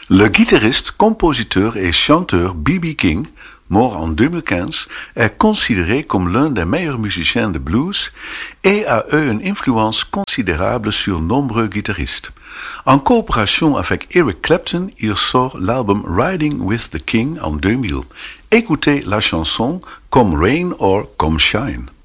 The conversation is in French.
Le guitariste, compositeur et chanteur B.B. King, mort en 2015, est considéré comme l'un des meilleurs musiciens de blues et a eu une influence considérable sur nombreux guitaristes. En coopération avec Eric Clapton, il sort l'album Riding with the King en 2000. Écoutez la chanson Come Rain or Come Shine.